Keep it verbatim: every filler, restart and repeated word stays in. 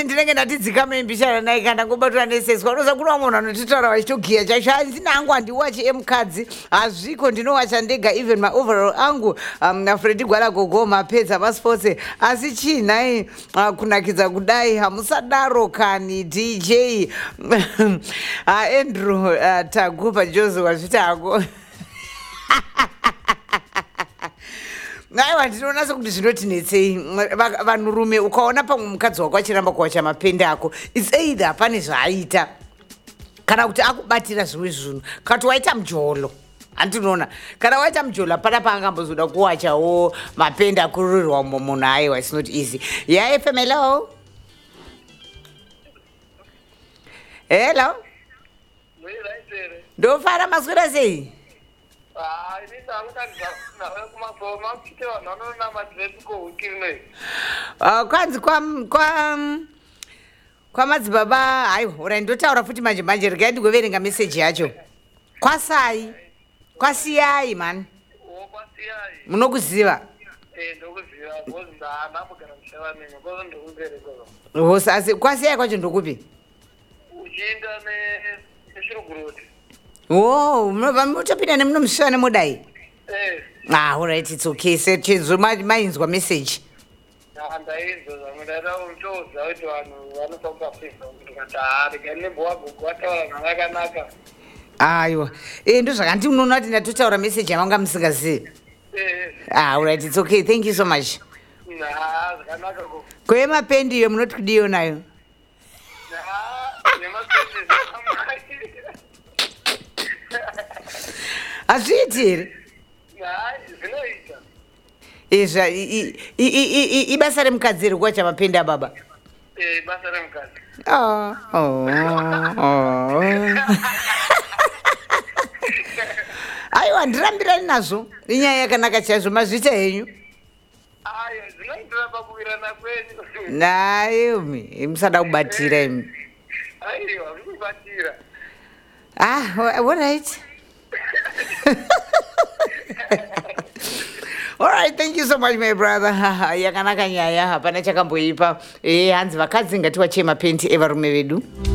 kuti ndinenge ndatidzikame mbishana naye kana ngobatwa neseswa unoza kuna munhu anotitaura vachitogiya chacho hanzi nangu handiwachi emukadzi hazviko ndinowacha ndega even maoverall angu um, Fredi Gwala Gogo mapedza masports asi chii nhai uh, kunakidza kudai hamusadaro kani D J uh, Andrew uh, Tagupa Joseph zvitako aiwa ndinoona sekuti zvinotinetsei vanhurume ukaona pamwe mukadzi wako achiramba kuwacha mapende ako its either pane zvaaita kana kuti akubatira zvimwe zvinhu kana kuti waita mujolo handinoona kana waita mujolo hapana paangambozoda kuwachawo mapende akururirwa munhu aiwa its not easy ya F M. Hello hello ndofara maswera sei? Ah, ini tahu kan nggak cuma bawa gitu, nono nama dress ko ukirne. Ah, kwanzi kwa kwa kwa madzibaba hayi ora ndotaura futi manje manje regai ndigoverenga message yacho. Kwasai. Kwasiyai man. Oh, kwasiyai. Munokuziva? Eh, ndokuziva. Bozda namugara mshawani, ngozo ndokuzere ngozo. Oh, sasa kwasiyai kwacho ndokupi? Uchinda ne neshirugurudi. Oh, mutopinda nemunomusvana mudai? Eh. Ah, all right, it's okay. Setchezo mainzwa message. Ah, ndaizwa zamudada untoza kuti vanhu vanotoka pesa kuti katari gane bwa gugwata nakanaka. Aiwa. Eh, ndo zvakanti unoona kuti ndatotaura message yavanga musingazivi. Eh. Ah, all right, it's okay. Thank you so much. Nah, zvakanaka ko. Kwe mapendi yo munoti kudiyo nayo? Nah, nemapendi zamai. Azviiti here? Hayi, zvinoita. Izva ibasa remukadzi iri kuwacha mapende ababa? Eh, basa remukadzi. Oh, oh, oh. Aiwa, ndirambirani nazvo. Inyaya yakanaka chaizvo, mazviita henyu? Ayo, zvinoitira pakuwirana kwenyu. Nayo mi, musada kubatira imi. Aiwa, zvinobatira. Ah, all right. All right, thank you so much my brother. Yakanaka nyaya hapana chakamboipa. Eh, hanzi vakadzi ngatiwache mapende evarume vedu.